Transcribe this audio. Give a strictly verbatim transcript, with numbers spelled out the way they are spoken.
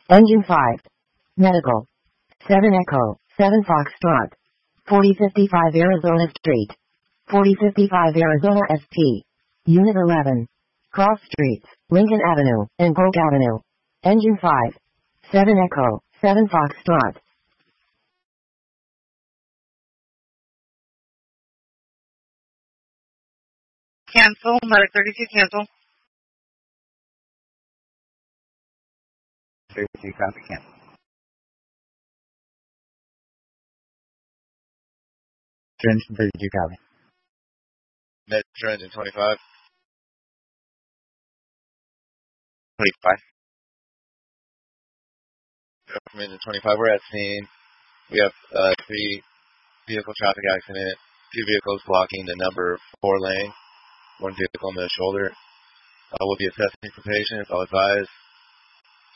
Engine five. Medical. seven Echo, seven Foxtrot. forty fifty-five Arizona Street. forty fifty-five Arizona S T. Unit eleven. Cross Streets, Lincoln Avenue, and Polk Avenue. Engine five. seven Echo, seven Foxtrot. Cancel. Medic thirty-two, cancel. thirty-two, copy, cancel. Engine thirty-two, copy. Metro Engine twenty-five. twenty-five. From Engine twenty-five, we're at scene. We have uh, three vehicle traffic accident, two vehicles blocking the number four lane, one vehicle on the shoulder. Uh, we'll be assessing for patients. I'll advise